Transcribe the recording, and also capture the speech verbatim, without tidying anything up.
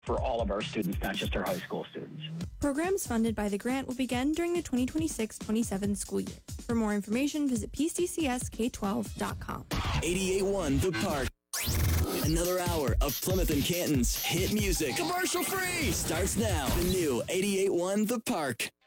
for all of our students, not just our high school students. Programs funded by the grant will begin during the twenty twenty-six twenty-seven school year. For more information, visit p c c s k twelve dot com. eighty-eight point one The Park. Another hour of Plymouth and Canton's hit music, commercial free, starts now. The new eighty-eight point one The Park.